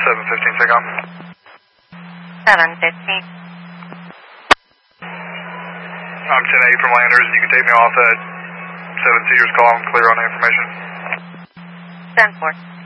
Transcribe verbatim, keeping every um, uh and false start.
seven fifteen, SACOM. seven fifteen. I'm ten eight from Landers. You can take me off at seven Cedars. Call. I'm clear on the information. ten four.